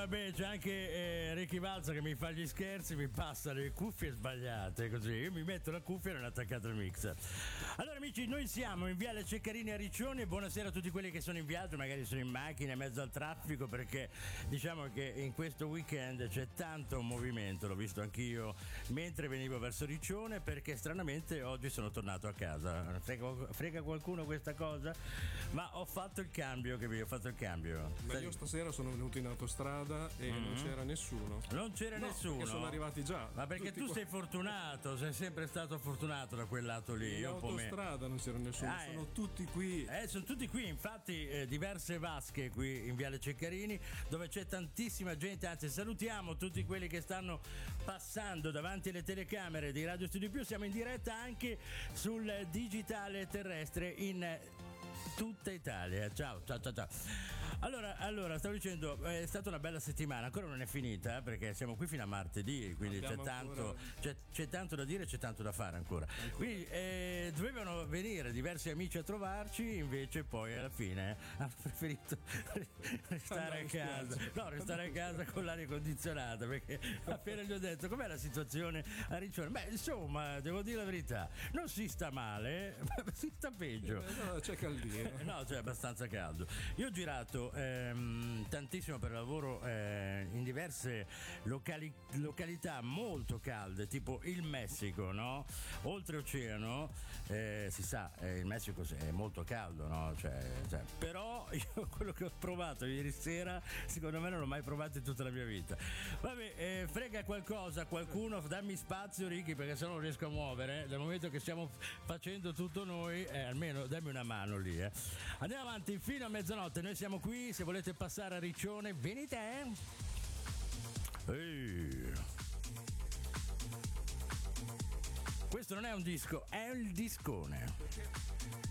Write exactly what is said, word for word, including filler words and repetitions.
vabbè, c'è anche eh, Ricky Balza che mi fa gli scherzi, mi passa le cuffie sbagliate, così io mi metto la cuffia e non è attaccato il mixer. Allora amici, noi siamo in Viale Ceccarini a Riccione e buonasera a tutti quelli che sono in viaggio, magari sono in macchina in mezzo al traffico, perché diciamo che in questo weekend c'è tanto movimento, l'ho visto anch'io mentre venivo verso Riccione, perché stranamente oggi sono tornato a casa. Frega, frega qualcuno questa cosa? Ma ho fatto il cambio, che vi ho fatto il cambio. Ma io stasera sono venuto in autostrada e mm-hmm. non c'era nessuno. Non c'era no, nessuno. Perché sono arrivati già. Ma perché tu qua. sei fortunato, sei sempre stato fortunato da quel lato lì. In io autostrada me... non c'era nessuno, ah, sono eh. tutti qui. Eh, sono tutti qui, infatti eh, diverse vasche qui in Viale Ceccarini, dove c'è tantissima gente, anzi salutiamo tutti quelli che stanno passando davanti alle telecamere di Radio Studio Più. Siamo in diretta anche sul digitale terrestre in tutta Italia. Ciao, ciao, ciao, ciao. Allora, allora, stavo dicendo, è stata una bella settimana, ancora non è finita, perché siamo qui fino a martedì, quindi c'è tanto, ancora... c'è, c'è tanto da dire e c'è tanto da fare ancora. ancora. Quindi eh, dovevano venire diversi amici a trovarci, invece poi alla fine hanno preferito restare a casa. No, restare a casa con l'aria condizionata, perché appena gli ho detto com'è la situazione a Riccione, beh insomma, devo dire la verità, non si sta male, ma si sta peggio. No, c'è caldino. No, c'è abbastanza caldo. Io ho girato Ehm, tantissimo per lavoro eh, in diverse locali- località molto calde, tipo il Messico, no? Oltreoceano, eh, si sa, eh, il Messico è molto caldo, no? Cioè, cioè, però io quello che ho provato ieri sera, secondo me non l'ho mai provato in tutta la mia vita. Vabbè, eh, frega qualcosa, qualcuno, dammi spazio Ricky, perché se no non riesco a muovere. Dal momento che stiamo facendo tutto noi, eh, almeno dammi una mano lì. Eh. Andiamo avanti fino a mezzanotte, noi siamo qui. Se volete passare a Riccione, venite. Ehi. Questo non è un disco, è il discone.